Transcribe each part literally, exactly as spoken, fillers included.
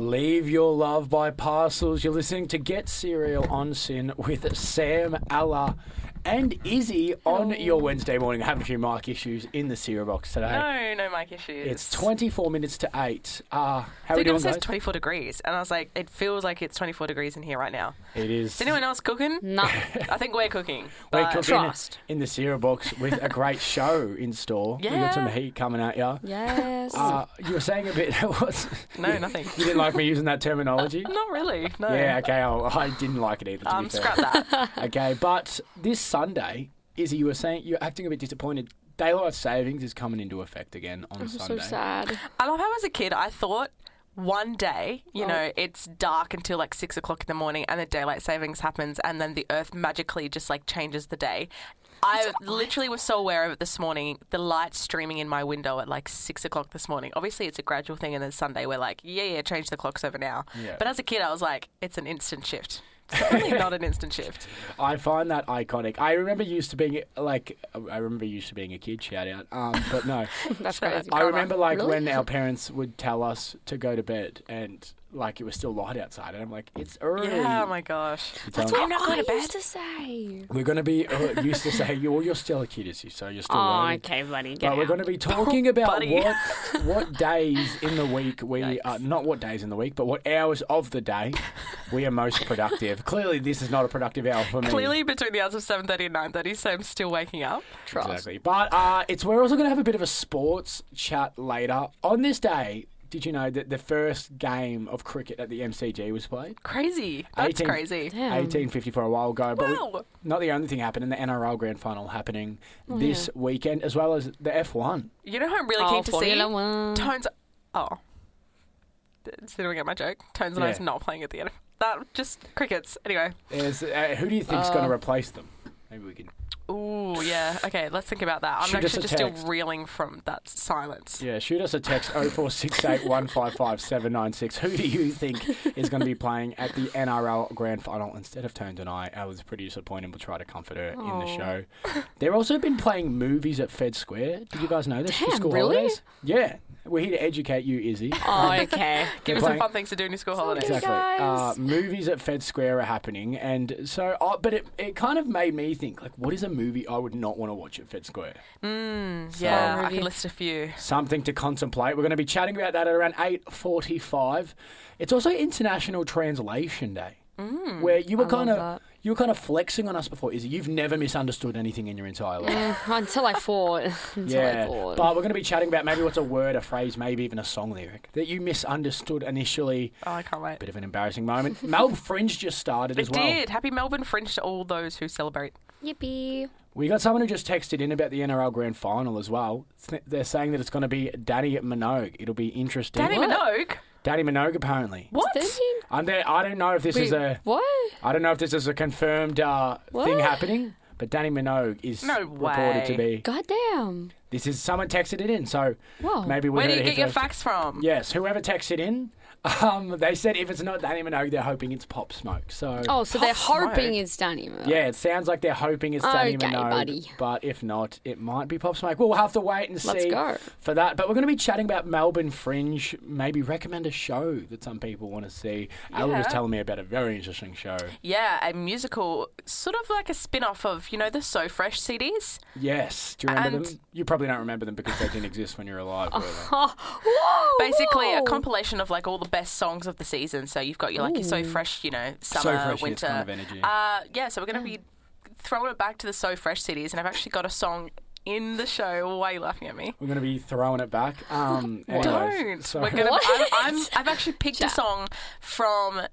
Leave Your Love by Parcels. You're listening to Get Serial on Sin with Sam, Ella and Izzy on your Wednesday morning. I have a few mic issues in the cereal box today. No, no mic issues. It's twenty-four minutes to eight. Uh, how so are we doing, it says guys? twenty-four degrees, and I was like, it feels like it's twenty-four degrees in here right now. It is. Is anyone else cooking? No. I think we're cooking. We're but- cooking Trust. in the cereal box with a great show in store. We got some Yeah. heat coming at you. Yes. Uh, you were saying a bit. What's, No, nothing. You didn't like me using that terminology? Not really, no. Yeah, okay. I, I didn't like it either, to Um, be fair. scrap that. Okay, but this Sunday, Izzy, you were saying you're acting a bit disappointed. Daylight savings is coming into effect again on I'm so Sunday. sad. I love how as a kid I thought one day, you Oh. know, it's dark until like six o'clock in the morning and the daylight savings happens and then the earth magically just like changes the day. I literally was so aware of it this morning, the light streaming in my window at like six o'clock this morning. Obviously, it's a gradual thing, and then Sunday we're like, yeah, yeah, change the clocks over now. Yeah. But as a kid, I was like, it's an instant shift. It's really not an instant shift. I find that iconic. I remember used to being like, I remember used to being a kid. Shout out, um, but no, That's Shut crazy. up. I remember like Really? when our parents would tell us to go to bed and like it was still light outside, and I'm like, it's early. Yeah, oh my gosh. You That's tell what me, I'm not going I to bed. used to say. we're going to be uh, used to say you're you're still a kid, Izzy, so you're still. Oh, learning. okay, buddy. Get But we're out. going to be talking about Buddy. what what days in the week we Yikes. uh, not what days in the week, but what hours of the day we are most productive. Clearly, this is not a productive hour for me. Clearly, between the hours of seven thirty and nine thirty, so I'm still waking up. Trust. Exactly. But uh, it's we're also going to have a bit of a sports chat later on this day. Did you know that the first game of cricket at the M C G was played? Crazy. That's eighteen crazy. Damn. eighteen fifty-four a while ago, but we- Wow. not the only thing happening. The N R L Grand Final happening Oh, this weekend, as well as the F one. You know who I'm really Oh, keen to Formula see? One. Tones. Oh. Did anyone get my joke? Tones and Yeah. I's not playing at the end. That just crickets. Anyway. Is, uh, who do you think's Uh, going to replace them? Maybe we can. Ooh, yeah. Okay, let's think about that. I'm Shoot us actually a just still text. reeling from that silence. Yeah, shoot us a text oh four six eight, one five five, seven nine six. Who do you think is going to be playing at the N R L Grand Final instead of Tones and I? I was pretty disappointed. We'll try to comfort her in the Oh. show. They've also been playing movies at Fed Square. Did you guys know this for Damn, school really? holidays? Yeah, we're here to educate you, Izzy. Oh, okay. Give They're us some playing- fun things to do in your school holidays. Okay. Exactly. Uh, guys. movies at Fed Square are happening, and so, uh, but it, it kind of made me think, like, what is a movie I would not want to watch at Fed Square? Mm, yeah, I movie. can list a few. Something to contemplate. We're going to be chatting about that at around eight forty-five. It's also International Translation Day, Mm. where you were I kind of love you were kind of flexing on us before. Izzy, you've never misunderstood anything in your entire life. Mm, until I fought. Until I Yeah, fought. but we're going to be chatting about maybe what's a word, a phrase, maybe even a song lyric that you misunderstood initially. Oh, I can't wait. Bit of an embarrassing moment. Melbourne Fringe just started as It well. did. Happy Melbourne Fringe to all those who celebrate. Yippee. We got someone who just texted in about the N R L Grand Final as well. Th- They're saying that it's going to be Danny Minogue. It'll be interesting. Danny What? Minogue? Danny Minogue, apparently. What? thirteen? I'm there. I don't know if this is Wait, a. what? I don't know if this is a confirmed uh, thing What? happening. But Danny Minogue is No reported to way. be. Goddamn. This is someone texted it in, so Whoa. maybe we Where do heard you it get here your first. facts from? Yes, whoever texted in, um, they said if it's not Danny Minogue, they're hoping it's Pop Smoke. So Oh, so Pop they're hoping Smoke. it's Danny Minogue. yeah, it sounds like they're hoping it's Danny Okay, Minogue. buddy. But if not, it might be Pop Smoke. We'll have to wait and Let's see go. for that. But we're going to be chatting about Melbourne Fringe. Maybe recommend a show that some people want to see. Ella was Yeah. telling me about a very interesting show. Yeah, a musical, sort of like a spin-off of, you know, the So Fresh C Ds? Yes, do you remember And- them? You probably don't remember them because they didn't exist when you were alive. Were they? Oh, whoa, Basically, a whoa. compilation of like all the best songs of the season. So you've got your like your So Ooh. Fresh, you know, So summer, Fresh, yes, winter. kind of energy. Uh, yeah, so we're going to be throwing it back to the So Fresh C Ds, and I've actually got a song in the show. Why are you laughing at me? We're going to be throwing it back. Um, anyways, Don't. so- We're gonna. What? I'm, I'm, I've actually picked a Chat. song from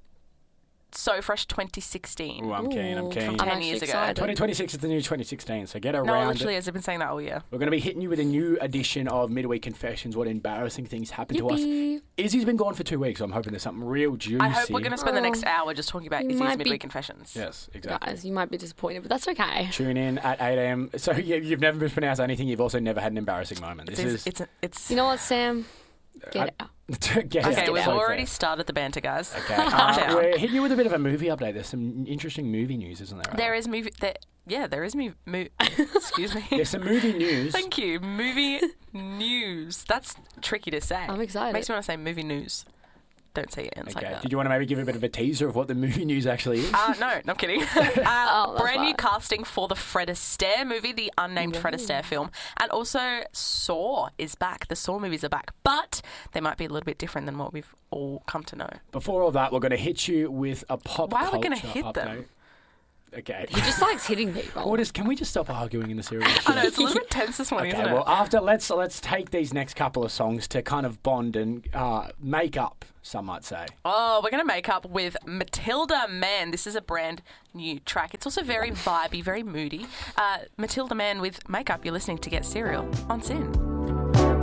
So Fresh twenty sixteen. Ooh, I'm keen, I'm Ooh, keen. From I'm ten actually years ago. excited. twenty twenty-six is the new twenty sixteen, so get No, around literally, it. as I've been saying that all year. We're going to be hitting you with a new edition of Midweek Confessions, what embarrassing things happened to us. Yippee. Izzy's been gone for two weeks, so I'm hoping there's something real juicy. I hope we're going to spend the next Oh. hour just talking about You Izzy's might be- midweek confessions. Yes, exactly. Guys, you might be disappointed, but that's okay. Tune in at eight a.m. So you, you've never mispronounced anything. You've also never had an embarrassing moment. This It's, is it's, it's, You know what, Sam? Get I- out. Get okay, out. we've So already fair. started the banter, guys. Okay, Calm uh, down. we're hitting you with a bit of a movie update. There's some interesting movie news, isn't there? There is movie. There, yeah, there is movie. Mo- excuse me. There's some movie news. Thank you. Movie news. That's tricky to say. I'm excited. Makes me want to say movie news. don't say it ends Okay. like that. Did you want to maybe give a bit of a teaser of what the movie news actually is? Uh, no, no, I'm kidding. uh, Oh, that's brand new fine. casting for the Fred Astaire movie, the unnamed Fred Astaire film. And also Saw is back. The Saw movies are back. But they might be a little bit different than what we've all come to know. Before all that, we're going to hit you with a pop Why are we culture gonna hit update. them? Okay. He just likes hitting people. What is, can we just stop arguing in the serial? I know, it's a little bit tense this morning, Okay, isn't well, it? after let's let's take these next couple of songs to kind of bond and uh, make up. Some might say. Oh, we're going to make up with Matilda Man. This is a brand new track. It's also very vibey, very moody. Uh, Matilda Man with Makeup. You're listening to Get Serial on Sin.